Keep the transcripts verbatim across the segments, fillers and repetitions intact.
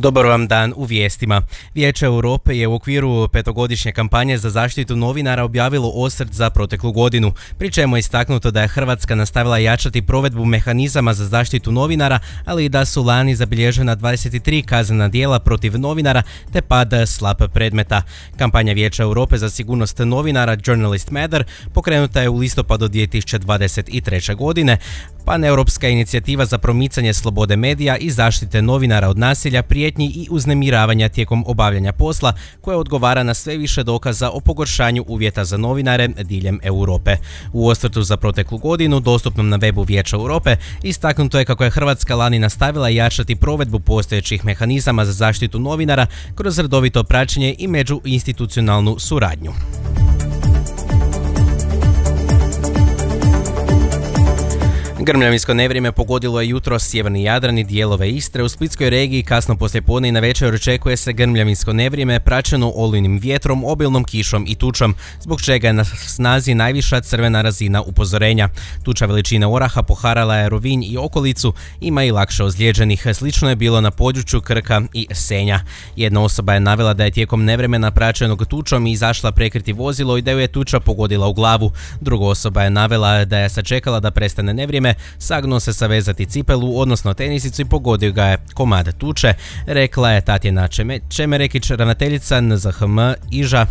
Dobar vam dan u vijestima. Vijeće Europe je u okviru petogodišnje kampanje za zaštitu novinara objavilo osvrt za proteklu godinu, pri čemu je istaknuto da je Hrvatska nastavila jačati provedbu mehanizama za zaštitu novinara, ali i da su lani zabilježena dvadeset tri kaznena djela protiv novinara te pad slab predmeta. Kampanja Vijeća Europe za sigurnost novinara Journalist Matter pokrenuta je u listopadu dvije tisuće dvadeset treće. godine. Paneuropska inicijativa za promicanje slobode medija i zaštite novinara od nasilja, prijetnji i uznemiravanja tijekom obavljanja posla, koja odgovara na sve više dokaza o pogoršanju uvjeta za novinare diljem Europe. U osvrtu za proteklu godinu, dostupnom na webu Vijeća Europe, istaknuto je kako je Hrvatska lani nastavila jačati provedbu postojećih mehanizama za zaštitu novinara kroz redovito praćenje i međuinstitucionalnu suradnju. Grmljavinsko nevrijeme pogodilo je jutro sjeverni Jadran i dijelove Istre. U Splitskoj regiji kasno poslijepodne i navečer očekuje se grmljavinsko nevrijeme praćeno olujnim vjetrom, obilnom kišom i tučom, zbog čega je na snazi najviša crvena razina upozorenja. Tuča veličine oraha poharala je Rovinj i okolicu, ima i lakše ozlijeđenih. Slično je bilo na području Krka i Senja. Jedna osoba je navela da je tijekom nevremena praćenog tučom izašla prekriti vozilo i da ju je tuča pogodila u glavu. Druga osoba je navela da je sačekala da prestane nevrijeme, sagnuo se savezati cipelu, odnosno tenisicu, i pogodio ga je komad tuče, rekla je Tatjana Čemerekić, ravnateljica N Z H M Iža.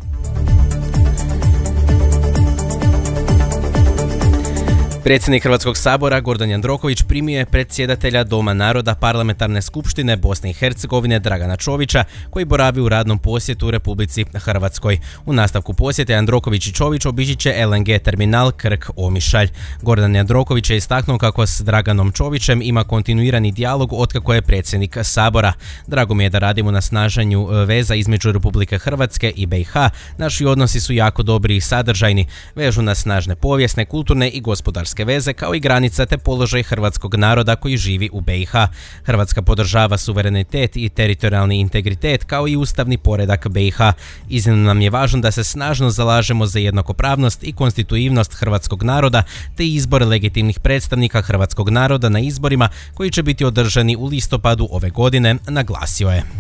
Predsjednik Hrvatskog sabora Gordan Jandroković primio je predsjedatelja Doma naroda Parlamentarne skupštine Bosne i Hercegovine Dragana Čovića, koji boravi u radnom posjetu u Republici Hrvatskoj. U nastavku posjeta Jandroković i Čović obići će L N G terminal Krk Omišalj. Gordan Jandroković je istaknuo kako s Draganom Čovićem ima kontinuirani dijalog otkako je predsjednik sabora. Drago mi je da radimo na snaženju veza između Republike Hrvatske i B i H. Naši odnosi su jako dobri i sadržajni. Vežu nas snažne povijesne, kulturne i gospodarske veze, kao i granica te položaj hrvatskog naroda koji živi u B i H. Hrvatska podržava suverenitet i teritorijalni integritet, kao i ustavni poredak B i H. Iznimno nam je važno da se snažno zalažemo za jednakopravnost i konstitutivnost hrvatskog naroda te izbor legitimnih predstavnika hrvatskog naroda na izborima koji će biti održani u listopadu ove godine, naglasio je.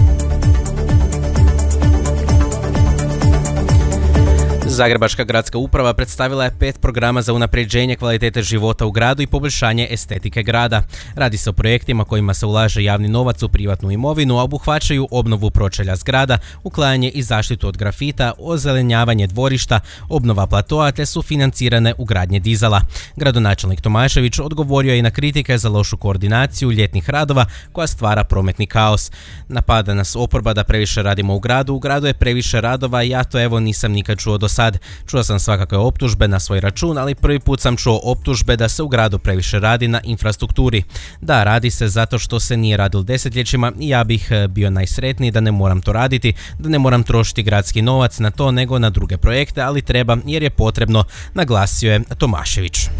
Zagrebačka gradska uprava predstavila je pet programa za unapređenje kvalitete života u gradu i poboljšanje estetike grada. Radi se o projektima kojima se ulaže javni novac u privatnu imovinu, a obuhvaćaju obnovu pročelja zgrada, uklanjanje i zaštitu od grafita, ozelenjavanje dvorišta, obnova platoa te su financirane ugradnje dizala. Gradonačelnik Tomašević odgovorio je i na kritike za lošu koordinaciju ljetnih radova koja stvara prometni kaos. Napada nas oporba da previše radimo u gradu, u gradu je previše radova i ja to evo nisam nikad čuo do sad. Čuo sam svakakve optužbe na svoj račun, ali prvi put sam čuo optužbe da se u gradu previše radi na infrastrukturi. Da, radi se zato što se nije radilo desetljećima i ja bih bio najsretniji da ne moram to raditi, da ne moram trošiti gradski novac na to nego na druge projekte, ali treba jer je potrebno, naglasio je Tomašević.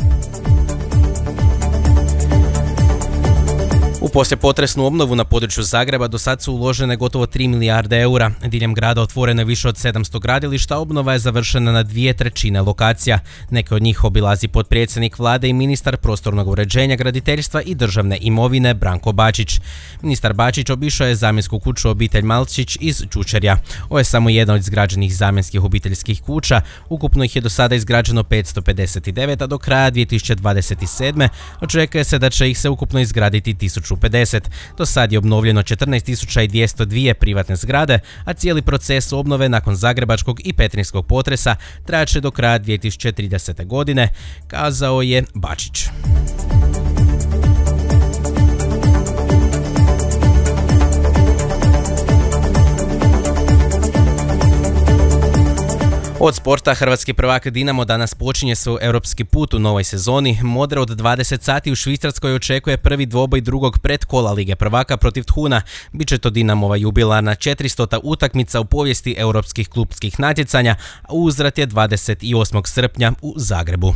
U poslijepotresnu obnovu na području Zagreba do sad su uložene gotovo tri milijarde eura. Diljem grada otvoreno je više od sedamsto gradilišta, obnova je završena na dvije trećine lokacija. Neke od njih obilazi potpredsjednik vlade i ministar prostornog uređenja, graditeljstva i državne imovine Branko Bačić. Ministar Bačić obišao je zamjensku kuću obitelj Malčić iz Čučerja. Ovo je samo jedna od izgrađenih zamjenskih obiteljskih kuća. Ukupno ih je do sada izgrađeno petsto pedeset devet, a do kraja dvije tisuće dvadeset sedme očekuje se da će ih se ukupno izgraditi tisuću pedeset. Do sad je obnovljeno četrnaest tisuća dvjesto dva privatne zgrade, a cijeli proces obnove nakon zagrebačkog i petrinjskog potresa trajaće do kraja dvije tisuće tridesete. godine, kazao je Bačić. Od sporta, hrvatski prvak Dinamo danas počinje svoj europski put u novoj sezoni. Modre od dvadeset sati u Švicarskoj očekuje prvi dvoboj drugog predkola Lige prvaka protiv Thuna. Biće to Dinamova jubilarna četiristota utakmica u povijesti europskih klupskih natjecanja, a uzvrat je dvadeset osmog srpnja u Zagrebu.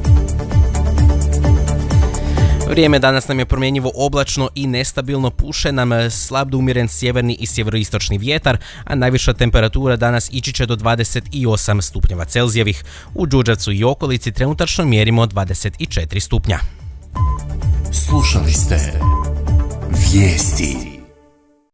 Vrijeme danas nam je promjenjivo oblačno i nestabilno, puše nam slab do umjeren sjeverni i sjeveroistočni vjetar, a najviša temperatura danas ići će do dvadeset osam stupnjeva Celzijevih. U Đurđevcu i okolici trenutačno mjerimo dvadeset četiri stupnja. Slušali ste Vijesti.